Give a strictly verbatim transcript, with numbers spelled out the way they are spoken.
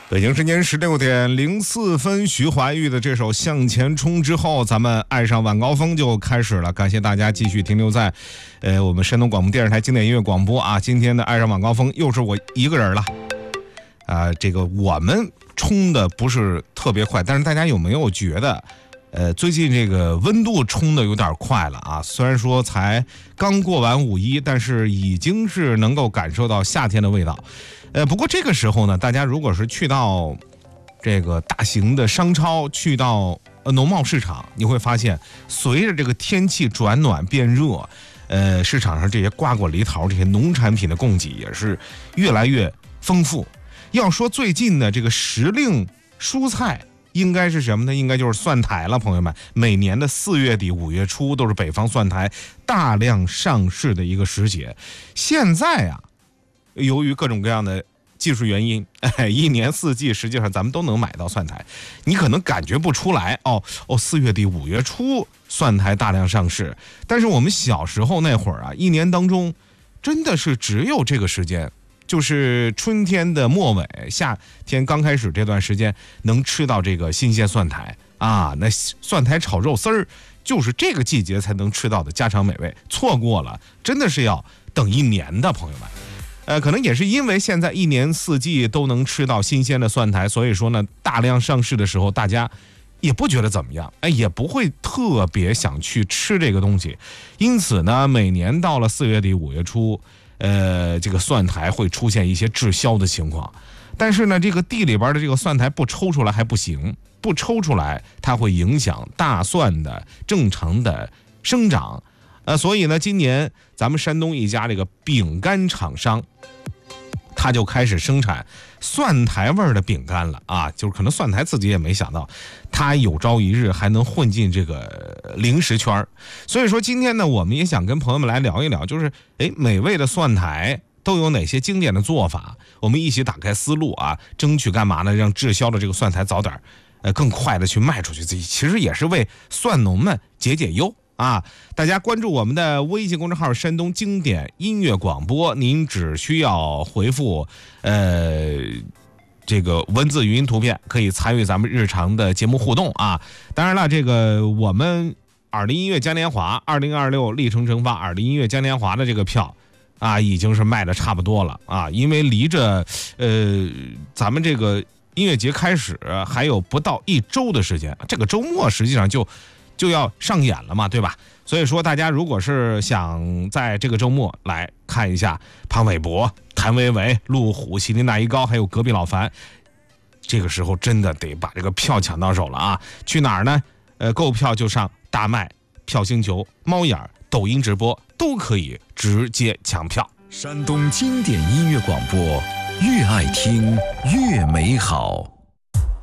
北京时间十六点零四分，徐怀钰的这首《向前冲》之后，咱们爱上晚高峰就开始了。感谢大家继续停留在，呃，我们山东广播电视台经典音乐广播啊。今天的爱上晚高峰又是我一个人了，啊、呃，这个我们冲的不是特别快，但是大家有没有觉得，呃，最近这个温度冲的有点快了啊？虽然说才刚过完五一，但是已经是能够感受到夏天的味道。呃，不过这个时候呢，大家如果是去到这个大型的商超，去到呃农贸市场，你会发现，随着这个天气转暖变热，呃，市场上这些瓜果梨桃这些农产品的供给也是越来越丰富。要说最近的这个时令蔬菜，应该是什么呢？应该就是蒜苔了，朋友们。每年的四月底五月初都是北方蒜苔大量上市的一个时节。现在啊，由于各种各样的技术原因，哎，一年四季实际上咱们都能买到蒜苔，你可能感觉不出来哦哦，四月底五月初蒜苔大量上市，但是我们小时候那会儿啊，一年当中真的是只有这个时间，就是春天的末尾，夏天刚开始这段时间能吃到这个新鲜蒜苔啊，那蒜苔炒肉丝儿就是这个季节才能吃到的家常美味，错过了真的是要等一年的，朋友们。呃，可能也是因为现在一年四季都能吃到新鲜的蒜苔，所以说呢，大量上市的时候，大家也不觉得怎么样，哎，也不会特别想去吃这个东西。因此呢，每年到了四月底五月初，呃，这个蒜苔会出现一些滞销的情况。但是呢，这个地里边的这个蒜苔不抽出来还不行，不抽出来它会影响大蒜的正常的生长。呃，所以呢，今年咱们山东一家这个饼干厂商，他就开始生产蒜苔味儿的饼干了啊！就是可能蒜苔自己也没想到，他有朝一日还能混进这个零食圈。所以说今天呢，我们也想跟朋友们来聊一聊，就是哎，美味的蒜苔都有哪些经典的做法？我们一起打开思路啊，争取干嘛呢？让滞销的这个蒜苔早点呃更快的去卖出去，自己其实也是为蒜农们解解忧。啊，大家关注我们的微信公众号山东经典音乐广播，您只需要回复呃这个文字语音图片，可以参与咱们日常的节目互动啊。当然了，这个我们耳林音乐嘉年华二零二六历程蒸发耳林音乐嘉年华的这个票啊，已经是卖的差不多了啊，因为离着呃咱们这个音乐节开始还有不到一周的时间，这个周末实际上就就要上演了嘛，对吧？所以说大家如果是想在这个周末来看一下潘玮柏、谭维维、路虎、席琳娜依高还有隔壁老樊，这个时候真的得把这个票抢到手了啊！去哪儿呢？呃，购票就上大麦、票星球、猫眼、抖音直播都可以直接抢票。 山东经典音乐广播，越爱听越美好。